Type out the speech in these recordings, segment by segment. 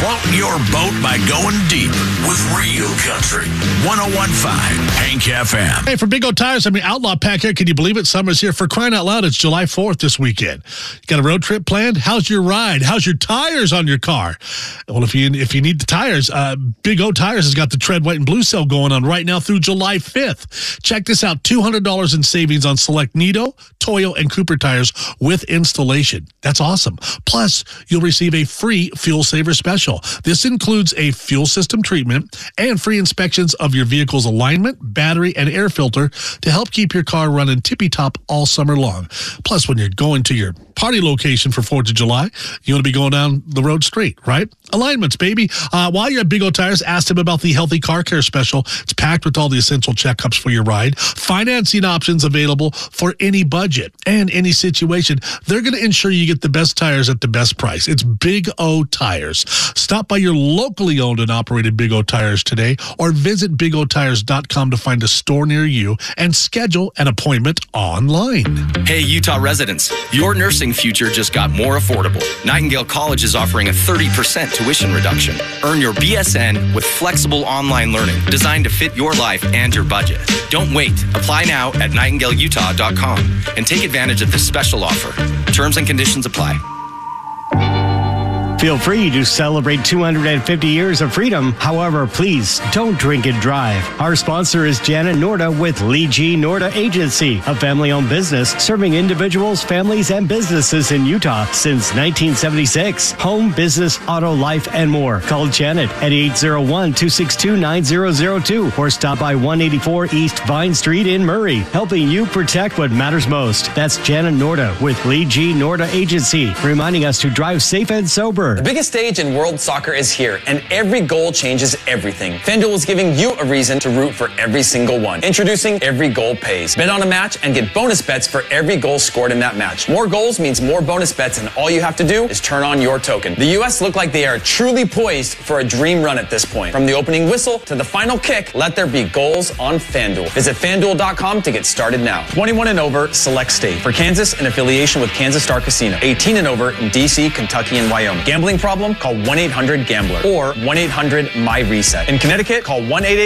Float your boat by going deep with Real Country. 101.5 Hank FM. Hey, for Big O Tires, Outlaw Pack here. Can you believe it? Summer's here. For crying out loud, it's July 4th this weekend. You got a road trip planned? How's your ride? How's your tires on your car? Well, if you need the tires, Big O Tires has got the Tread White and Blue sale going on right now through July 5th. Check this out. $200 in savings on select Nitto, Toyo, and Cooper tires with installation. That's awesome. Plus, you'll receive a free fuel saver special. This includes a fuel system treatment and free inspections of your vehicle's alignment, battery, and air filter to help keep your car running tippy-top all summer long. Plus, when you're going to your party location for 4th of July, you want to be going down the road straight, right? Alignments, baby. While you're at Big O Tires, ask them about the Healthy Car Care Special. It's packed with all the essential checkups for your ride. Financing options available for any budget and any situation. They're going to ensure you get the best tires at the best price. It's Big O Tires. Stop by your locally owned and operated Big O Tires today or visit bigotires.com to find a store near you and schedule an appointment online. Hey, Utah residents, your nursing future just got more affordable. Nightingale College is offering a 30% tuition reduction. Earn your BSN with flexible online learning designed to fit your life and your budget. Don't wait. Apply now at nightingaleutah.com and take advantage of this special offer. Terms and conditions apply. Feel free to celebrate 250 years of freedom. However, please don't drink and drive. Our sponsor is Janet Norda with Lee G. Norda Agency, a family-owned business serving individuals, families, and businesses in Utah since 1976. Home, business, auto, life, and more. Call Janet at 801-262-9002 or stop by 184 East Vine Street in Murray, helping you protect what matters most. That's Janet Norda with Lee G. Norda Agency, reminding us to drive safe and sober. The biggest stage in world soccer is here, and every goal changes everything. FanDuel is giving you a reason to root for every single one. Introducing Every Goal Pays. Bet on a match and get bonus bets for every goal scored in that match. More goals means more bonus bets, and all you have to do is turn on your token. The U.S. look like they are truly poised for a dream run at this point. From the opening whistle to the final kick, let there be goals on FanDuel. Visit FanDuel.com to get started now. 21 and over, select state. For Kansas, in affiliation with Kansas Star Casino. 18 and over in D.C., Kentucky, and Wyoming. Gambling problem? Call 1-800-GAMBLER or 1-800-MY-RESET. In Connecticut, call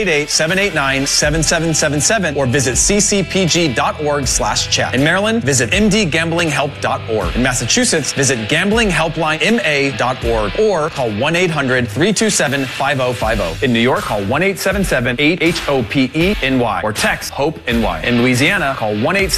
1-888-789-7777 or visit ccpg.org/chat. In Maryland, visit mdgamblinghelp.org. In Massachusetts, visit gamblinghelplinema.org or call 1-800-327-5050. In New York, call 1-877-8-HOPE-NY or text HOPE-NY. In Louisiana, call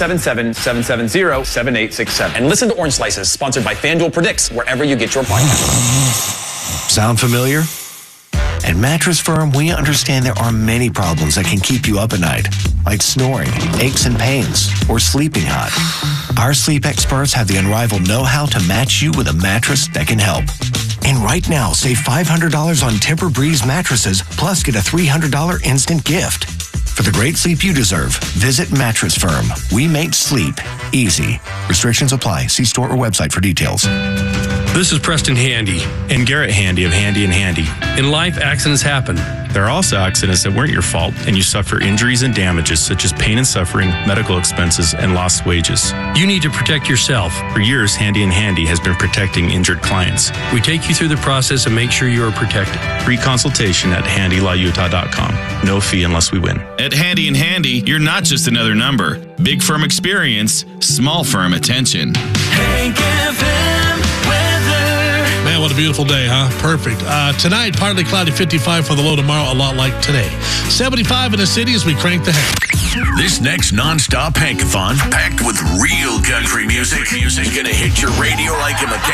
1-877-770-7867. And listen to Orange Slices, sponsored by FanDuel Predicts, wherever you get your podcast. Sound familiar? At Mattress Firm, we understand there are many problems that can keep you up at night, like snoring, aches and pains, or sleeping hot. Our sleep experts have the unrivaled know-how to match you with a mattress that can help. And right now, save $500 on Tempur-Breeze mattresses, plus get a $300 instant gift. For the great sleep you deserve, visit Mattress Firm. We make sleep easy. Restrictions apply. See store or website for details. This is Preston Handy and Garrett Handy of Handy and Handy. In life, accidents happen. There are also accidents that weren't your fault, and you suffer injuries and damages such as pain and suffering, medical expenses, and lost wages. You need to protect yourself. For years, Handy and Handy has been protecting injured clients. We take you through the process and make sure you are protected. Free consultation at handylawutah.com. No fee unless we win. At Handy and Handy, you're not just another number. Big firm experience, small firm attention. Hank FM weather. Man, what a beautiful day, huh? Perfect. Tonight, partly cloudy, 55 for the low. Tomorrow, a lot like today. 75 in the city as we crank the Hank. This next non-stop Hankathon, packed with real country music, is going to hit your radio like a mechanic.